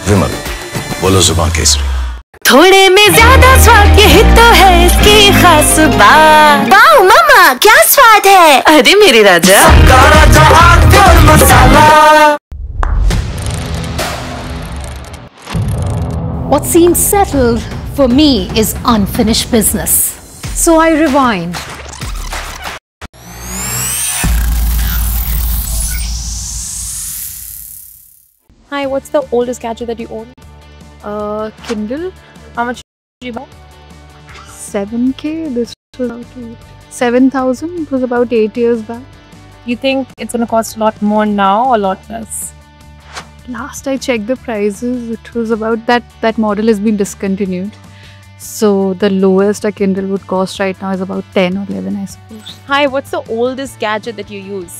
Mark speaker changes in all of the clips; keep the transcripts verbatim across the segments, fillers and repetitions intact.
Speaker 1: विमल, बोलो जुबान केसरी।
Speaker 2: थोड़े में ज्यादा स्वाद, यही तो है इसकी खास बात।
Speaker 3: वाओ मामा, क्या स्वाद है।
Speaker 2: अरे मेरे राजा,
Speaker 3: मसाला।
Speaker 4: What seems settled for me is unfinished business. So I rewind.
Speaker 5: Hi, what's the oldest gadget that you own?
Speaker 6: Uh, Kindle.
Speaker 5: How much did you buy?
Speaker 6: seven K. This was about eight. seven thousand. It was about eight years back.
Speaker 5: You think it's going to cost a lot more now or a lot less?
Speaker 6: Last I checked the prices, it was about that that model has been discontinued. So the lowest a Kindle would cost right now is about ten or eleven, I suppose.
Speaker 5: Hi, what's the oldest gadget that you use?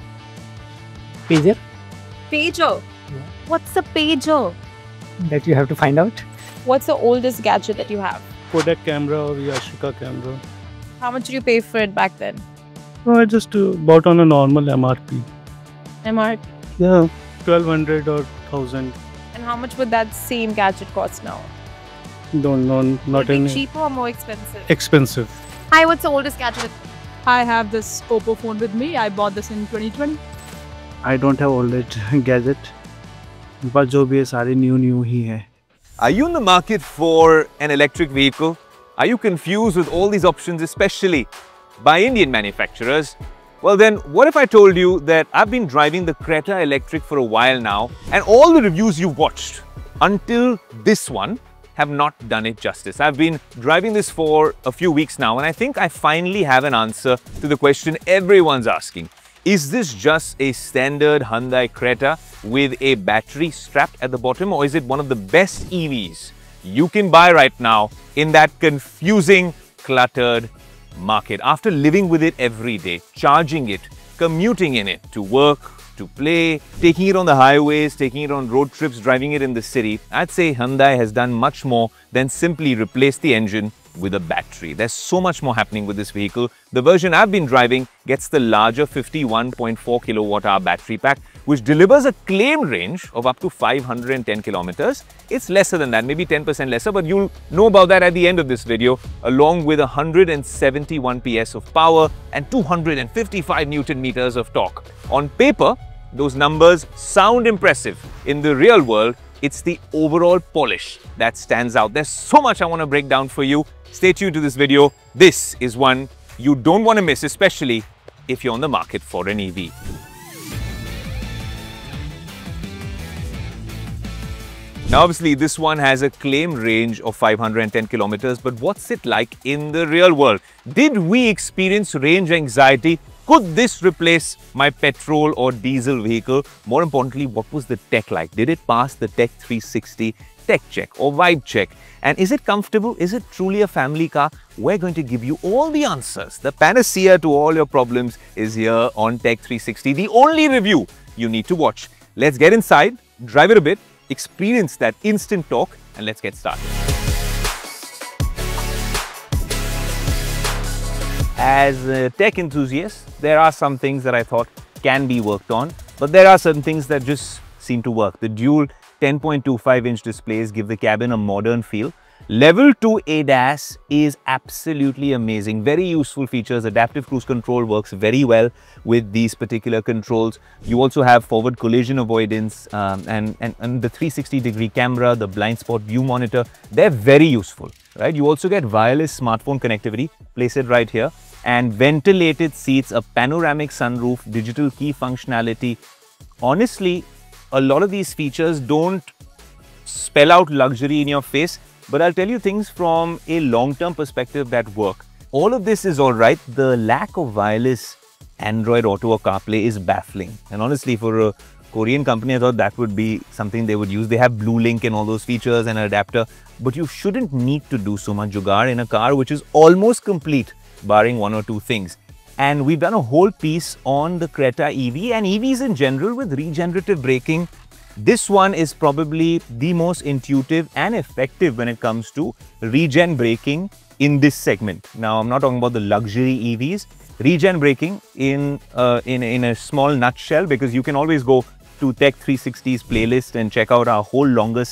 Speaker 7: Pager.
Speaker 5: Pager.
Speaker 7: Yeah.
Speaker 5: What's a pager?
Speaker 7: That you have to find out.
Speaker 5: What's the oldest gadget that you have?
Speaker 8: Kodak camera or Yashica camera.
Speaker 5: How much did you pay for it back then?
Speaker 8: No, I just uh, bought on a normal M R P.
Speaker 5: M R?
Speaker 8: Yeah, twelve hundred or one thousand.
Speaker 5: And how much would that same gadget cost now?
Speaker 8: Don't know, not
Speaker 5: Would it
Speaker 8: any.
Speaker 5: be cheaper or more expensive?
Speaker 8: Expensive.
Speaker 5: Hi, what's the oldest gadget?
Speaker 9: I have this Oppo phone with me. I bought this in twenty twenty.
Speaker 10: I don't have oldest gadget, but जो भी है सारे new new ही है.
Speaker 11: Are you in the market for an electric vehicle? Are you confused with all these options, especially by Indian manufacturers? Well then, what if I told you that I've been driving the Creta Electric for a while now, and all the reviews you've watched until this one have not done it justice. I've been driving this for a few weeks now, and I think I finally have an answer to the question everyone's asking. Is this just a standard Hyundai Creta with a battery strapped at the bottom, or is it one of the best E Vs you can buy right now in that confusing, cluttered market? After living with it every day, charging it, commuting in it to work, to play, taking it on the highways, taking it on road trips, driving it in the city, I'd say Hyundai has done much more than simply replace the engine with a battery. There's so much more happening with this vehicle. The version I've been driving gets the larger fifty-one point four kilowatt hour battery pack, which delivers a claimed range of up to five hundred ten kilometers. It's lesser than that, maybe ten percent lesser, but you'll know about that at the end of this video, along with one hundred seventy-one P S of power and two hundred fifty-five Newton meters of torque. On paper, those numbers sound impressive. In the real world, it's the overall polish that stands out. There's so much I want to break down for you. Stay tuned to this video. This is one you don't want to miss, especially if you're on the market for an E V. Now, obviously, this one has a claimed range of five hundred ten kilometers, but what's it like in the real world? Did we experience range anxiety? Could this replace my petrol or diesel vehicle? More importantly, what was the tech like? Did it pass the Tech three sixty tech check or vibe check? And is it comfortable? Is it truly a family car? We're going to give you all the answers. The panacea to all your problems is here on Tech three sixty, the only review you need to watch. Let's get inside, drive it a bit, experience that instant torque, and let's get started. As a tech enthusiast, there are some things that I thought can be worked on, but there are certain things that just seem to work. The dual ten point two five inch displays give the cabin a modern feel. Level two A D A S is absolutely amazing. Very useful features. Adaptive cruise control works very well with these particular controls. You also have forward collision avoidance um, and, and, and the three sixty degree camera, the blind spot view monitor. They're very useful, right? You also get wireless smartphone connectivity. Place it right here. And ventilated seats, a panoramic sunroof, digital key functionality. Honestly, a lot of these features don't spell out luxury in your face, but I'll tell you things from a long-term perspective that work. All of this is all right. The lack of wireless Android Auto or CarPlay is baffling. And honestly, for a Korean company, I thought that would be something they would use. They have Blue Link and all those features and an adapter, but you shouldn't need to do so much jugaad in a car which is almost complete, barring one or two things. And we've done a whole piece on the Creta E V and E Vs in general with regenerative braking. This one is probably the most intuitive and effective when it comes to regen braking in this segment. Now, I'm not talking about the luxury E Vs. Regen braking in, uh, in, in a small nutshell, because you can always go to Tech three sixty's playlist and check out our whole longer